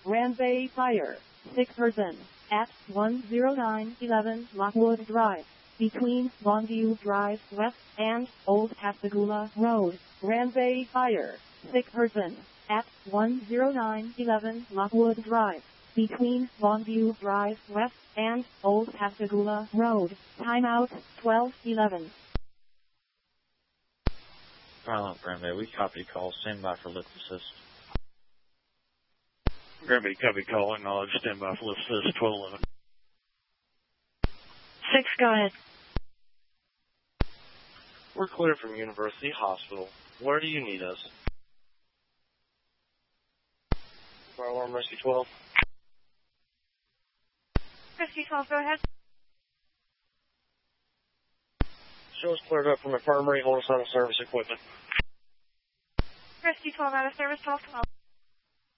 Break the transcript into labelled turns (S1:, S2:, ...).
S1: Ramsay Fire. Sick person. At 10911 Lockwood Drive. Between Longview Drive West and Old Pascagoula Road. Ramsay Fire. Sick person. At 10911 Lockwood Drive. Between Longview Drive West and Old Pascagoula Road. Timeout 1211.
S2: Violent Granby, we copy call. Stand by for lift assist.
S3: Granby, copy call. Acknowledge. Stand by for lift assist. 1211.
S4: 6, go ahead.
S5: We're clear from University Hospital. Where do you need us? Fire alarm, Rescue 12.
S4: Rescue 12, go ahead.
S5: Show us cleared up from infirmary. Hold us out of service equipment.
S4: Rescue 12 out of service, 1212.